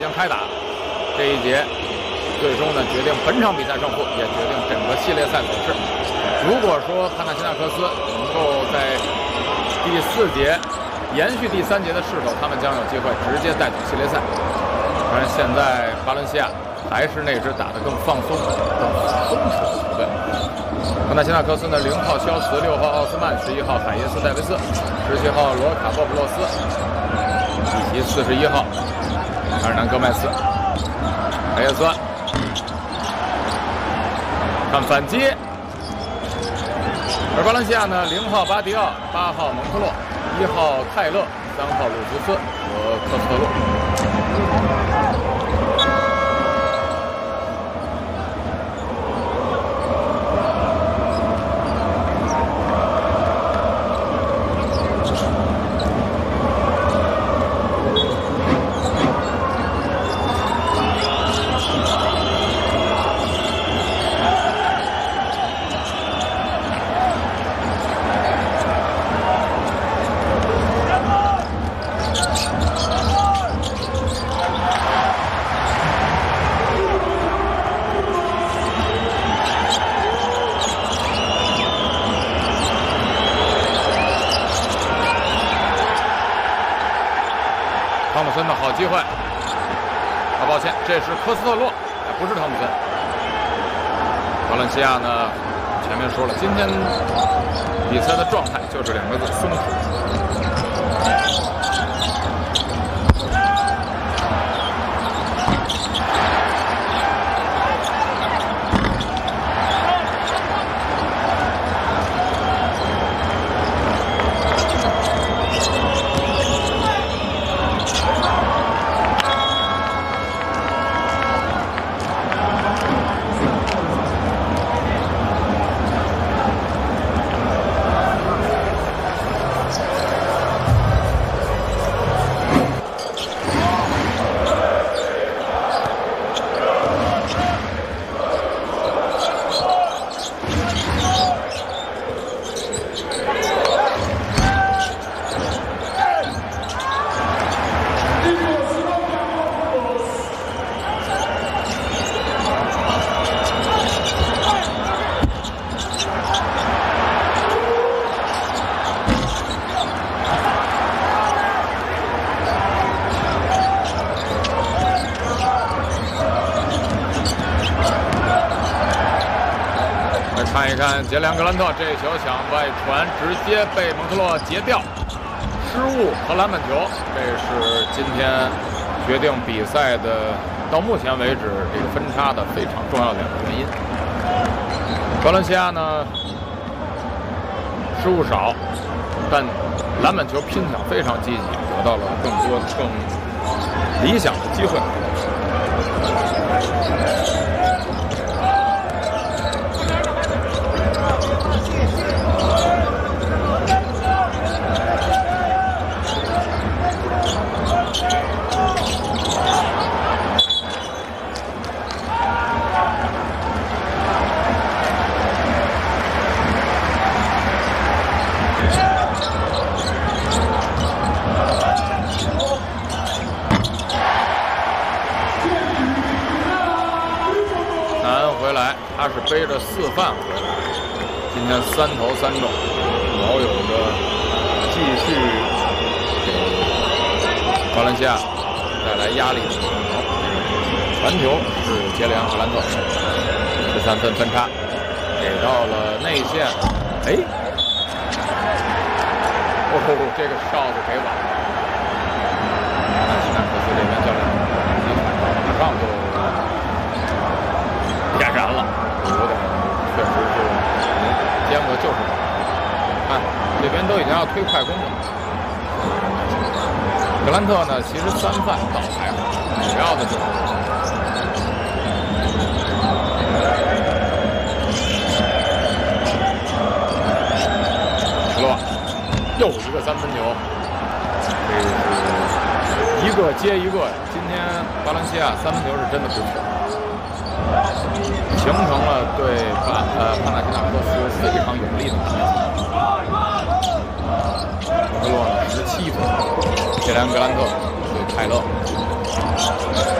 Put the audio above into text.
将开打，这一节最终呢决定本场比赛胜负，也决定整个系列赛走势。如果说帕纳西纳克斯能够在第4节延续第3节的势头，他们将有机会直接带走系列赛。当然，现在巴伦西亚还是那支打得更放松、更松弛的球队。帕纳西纳克斯呢，0号肖茨，6号奥斯曼，11号海耶斯戴维斯，17号罗卡波普洛斯，以及41号阿尔南戈麦斯。海耶斯看反击，而巴伦西亚呢，0号巴迪奥，8号蒙特洛，1号泰勒，3号鲁弗斯和科斯特洛。汤姆森的好机会，抱歉，这是科斯特洛，不是汤姆森。巴伦西亚呢，前面说了，今天比赛的状态就是2个字：松弛。看一看杰里安·格兰特这球想外传，直接被蒙特洛截掉，失误和篮板球，这是今天决定比赛的到目前为止这个分差的非常重要的2个原因。巴伦西亚呢失误少，但篮板球拼抢非常积极，得到了更多更理想的机会。回来，他是背着4犯回来，今天3投3中，保有着继续给巴伦西亚带来压力的可能。传球是杰里安·格兰特，13分分差，给到了内线，这个哨子给晚了。帕纳西纳克斯这边教练马上就点燃了，有点确实是间隔就是看这边都已经要推快攻了。格兰特呢，其实3犯倒还好，主要的就是斯洛又一个3分球，这是一个接一个。今天巴伦西亚3分球是真的不错。形成了对帕纳西纳克斯非常有利的打击。蒙特洛呢17分，杰里安·格兰特对泰勒。